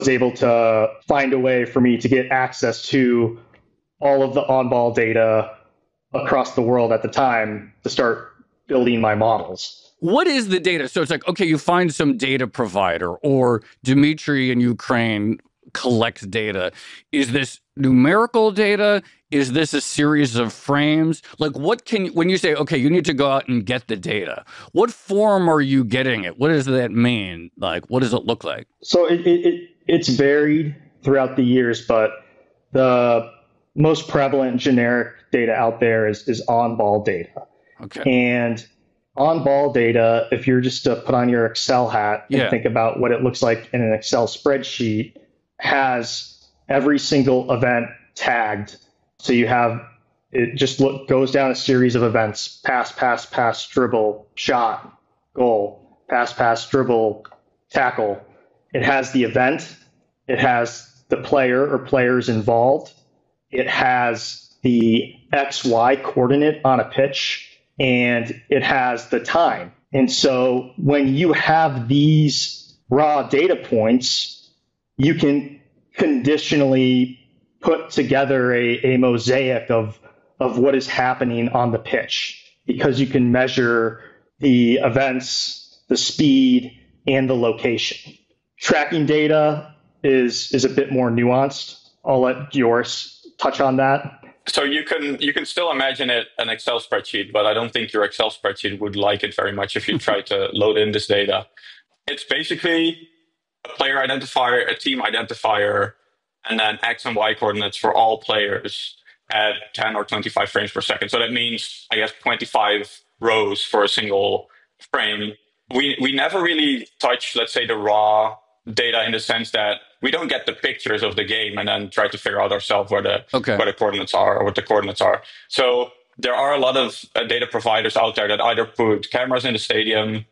was able to find a way for me to get access to all of the on-ball data across the world at the time to start building my models. What is the data? So it's like, okay, you find some data provider, or Dmitry in Ukraine collects data. Is this numerical data? Is this a series of frames? Like, when you say, okay, you need to go out and get the data, what form are you getting it? What does that mean? Like, what does it look like? So it's varied throughout the years, but the most prevalent generic data out there is on-ball data. Okay. And on-ball data, if you're just to put on your Excel hat and think about what it looks like in an Excel spreadsheet, has every single event tagged. So you have, it just goes down a series of events: pass, dribble, shot, goal, pass, dribble, tackle. It has the event. It has the player or players involved. It has the XY coordinate on a pitch, and it has the time. And so when you have these raw data points, you can conditionally put together a mosaic of what is happening on the pitch, because you can measure the events, the speed, and the location. Tracking data is a bit more nuanced. I'll let Joris touch on that. So you can still imagine it an Excel spreadsheet, but I don't think your Excel spreadsheet would like it very much if you try to load in this data. It's basically a player identifier, a team identifier, and then X and Y coordinates for all players at 10 or 25 frames per second. So that means, I guess, 25 rows for a single frame. We never really touch, let's say, the raw data, in the sense that we don't get the pictures of the game and then try to figure out ourselves where the coordinates are or what the coordinates are. So there are a lot of data providers out there that either put cameras in the stadium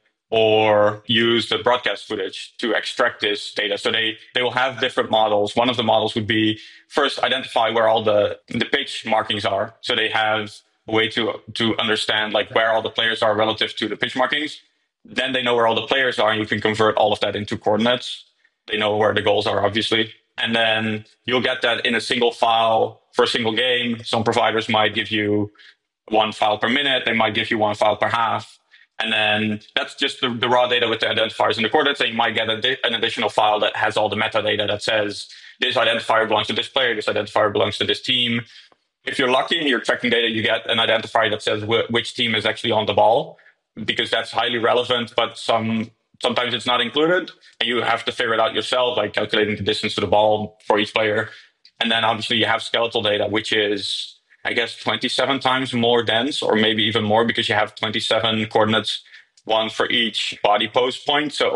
or use the broadcast footage to extract this data. So they will have different models. One of the models would be first identify where all the pitch markings are. So they have a way to understand like where all the players are relative to the pitch markings. Then they know where all the players are, and you can convert all of that into coordinates. They know where the goals are, obviously. And then you'll get that in a single file for a single game. Some providers might give you one file per minute. They might give you one file per half. And then that's just the raw data with the identifiers and the coordinates. And you might get an additional file that has all the metadata that says this identifier belongs to this player, this identifier belongs to this team. If you're lucky and you're tracking data, you get an identifier that says which team is actually on the ball, because that's highly relevant, but sometimes it's not included. And you have to figure it out yourself, like calculating the distance to the ball for each player. And then obviously you have skeletal data, which is, I guess, 27 times more dense, or maybe even more, because you have 27 coordinates, one for each body pose point. So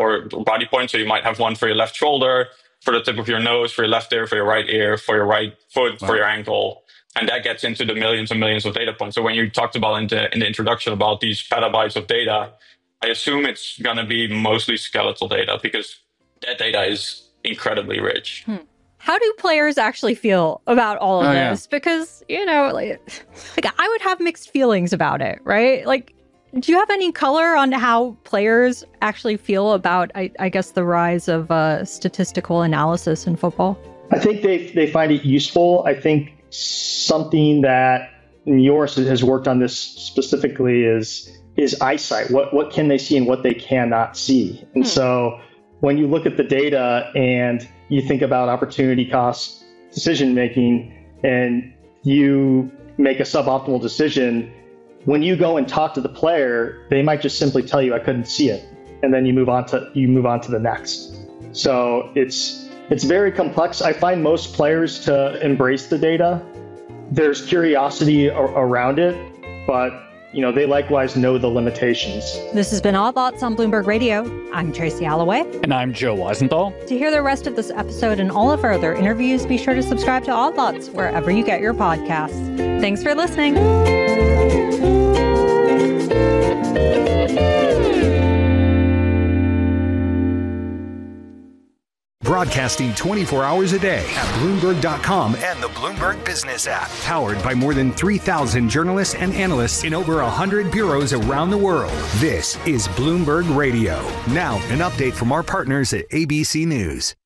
you might have one for your left shoulder, for the tip of your nose, for your left ear, for your right ear, for your right foot, for your ankle. And that gets into the millions and millions of data points. So when you talked about in the introduction about these petabytes of data, I assume it's going to be mostly skeletal data, because that data is incredibly rich. How do players actually feel about all of this? Yeah. Because, you know, like I would have mixed feelings about it, right? Like, do you have any color on how players actually feel about, I guess, the rise of statistical analysis in football? I think they find it useful. I think something that Joris has worked on this specifically is eyesight. What can they see and what they cannot see? And so when you look at the data and you think about opportunity cost decision making, and you make a suboptimal decision, when you go and talk to the player, they might just simply tell you, I couldn't see it. And then you move on to the next. So it's very complex. I find most players to embrace the data. There's curiosity around it, but they likewise know the limitations. This has been Odd Lots on Bloomberg Radio. I'm Tracy Alloway. And I'm Joe Weisenthal. To hear the rest of this episode and all of our other interviews, be sure to subscribe to Odd Lots wherever you get your podcasts. Thanks for listening. Broadcasting 24 hours a day at Bloomberg.com and the Bloomberg Business app. Powered by more than 3,000 journalists and analysts in over 100 bureaus around the world. This is Bloomberg Radio. Now, an update from our partners at ABC News.